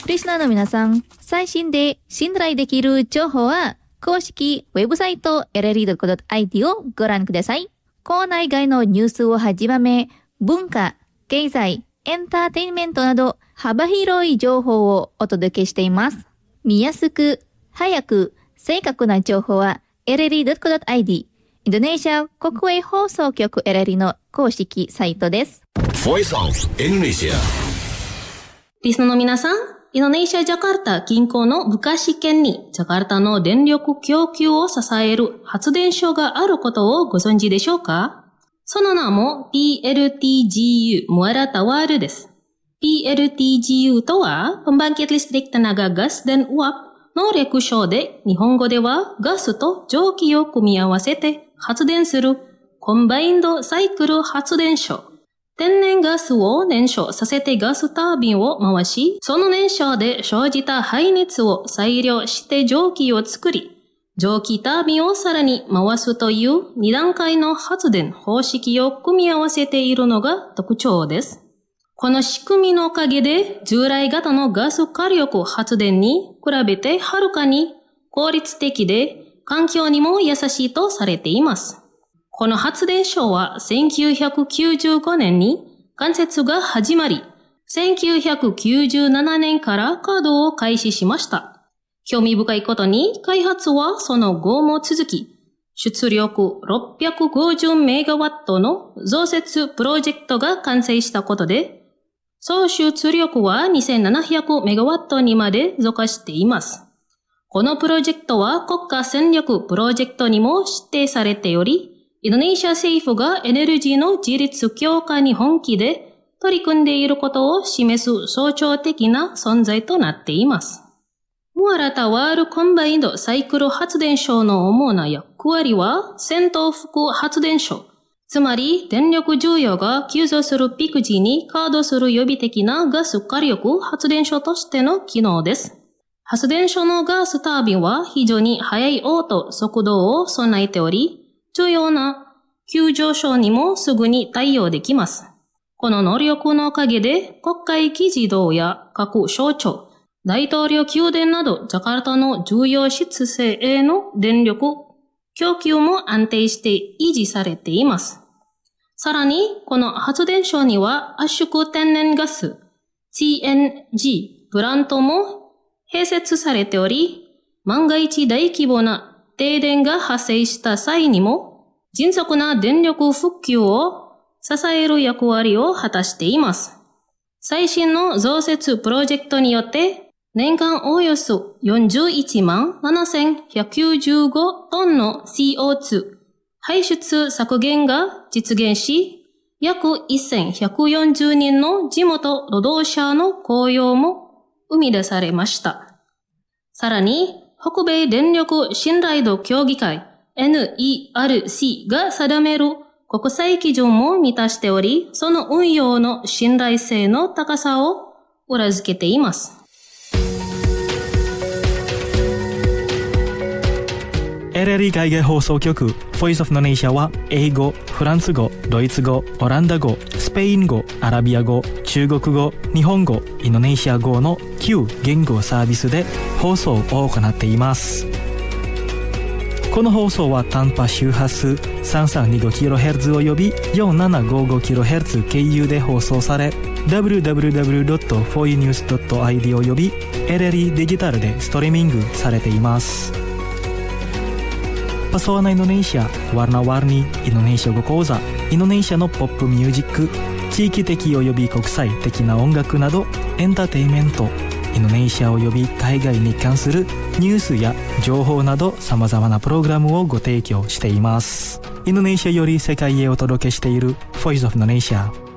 リスナーの皆さん、最新で信頼できる情報は公式ウェブサイト LLE.IT をご覧ください。校内外のニュースをはじめ、文化、経済、エンターテインメントなど幅広い情報をお届けしています。見やすく、早く、正確な情報は LLE.IT インドネシア国営放送局 LLE の公式サイトです。 Voice of Indonesia。 リスナーの皆さん、インドネシア・ジャカルタ近郊のブカシ県にジャカルタの電力供給を支える発電所があることをご存知でしょうか？その名も PLTGU Muara Tawaru です。PLTGU とは、Pembangkit Listrik Tenaga Gas dan Uap の略称で、日本語ではガスと蒸気を組み合わせて発電するコンバインドサイクル発電所。天然ガスを燃焼させてガスタービンを回し、その燃焼で生じた排熱を再量して蒸気を作り、蒸気タービンをさらに回すという2段階の発電方式を組み合わせているのが特徴です。この仕組みのおかげで従来型のガス火力発電に比べてはるかに効率的で環境にも優しいとされています。この発電所は1995年に建設が始まり、1997年から稼働を開始しました。興味深いことに開発はその後も続き、出力650メガワットの増設プロジェクトが完成したことで、総出力は2700メガワットにまで増加しています。このプロジェクトは国家戦略プロジェクトにも指定されており、インドネシア政府がエネルギーの自立強化に本気で取り組んでいることを示す象徴的な存在となっています。ムアラタワールコンバインドサイクル発電所の主な役割は戦闘服発電所、つまり電力需要が急増するピーク時に稼働する予備的なガス火力発電所としての機能です。発電所のガスタービンは非常に速い応速度を備えており、重要な急上昇にもすぐに対応できます。この能力のおかげで国会議事堂や各省庁、大統領宮殿などジャカルタの重要施設への電力供給も安定して維持されています。さらに、この発電所には圧縮天然ガス CNG プラントも併設されており、万が一大規模な停電が発生した際にも迅速な電力復旧を支える役割を果たしています。最新の増設プロジェクトによって年間およそ41万7195トンの CO2 排出削減が実現し、約1140人の地元労働者の雇用も生み出されました。さらに、北米電力信頼度協議会 NERC が定める国際基準も満たしており、その運用の信頼性の高さを裏付けています。 LLE 海外放送局 Voice of Indonesia は英語、フランス語、ドイツ語、オランダ語、スペイン語、アラビア語、中国語、日本語、インドネシア語の9言語サービスで放送を行っています。この放送は短波周波数 3325kHz および 4755kHz 経由で放送され、www.foinews.id および LLE デジタルでストリーミングされています。Pesona Indonesia, Warna-warni Indonesia語講座、インドネシアのポップミュージック、地域的および国際的な音楽などエンターテインメント、インドネシアおよび海外に関するニュースや情報など様々なプログラムをご提供しています。インドネシアより世界へお届けしている Voice of Indonesia。